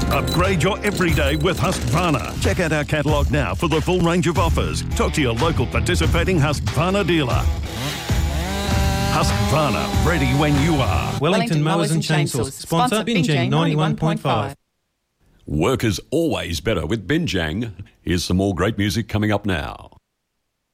Upgrade your everyday with Husqvarna. Check out our catalogue now for the full range of offers. Talk to your local participating Husqvarna dealer. Husqvarna, ready when you are. Wellington Mowers and Chainsaws. Sponsor Binjang 91.5. Work is always better with Binjang. Here's some more great music coming up now.